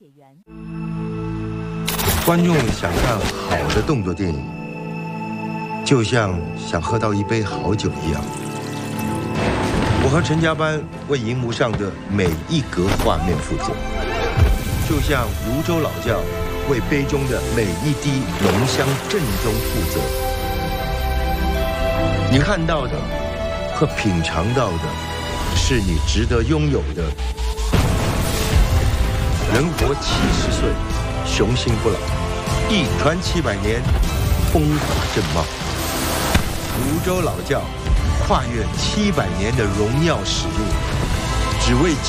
观众想看好的动作电影，就像想喝到一杯好酒一样。我和陈家班为荧幕上的每一格画面负责，就像泸州老窖为杯中的每一滴浓香正宗负责。你看到的和品尝到的，是你值得拥有的。人活70岁，雄心不老，一传700年，风华正茂。泸州老窖跨越700年的荣耀使命，只为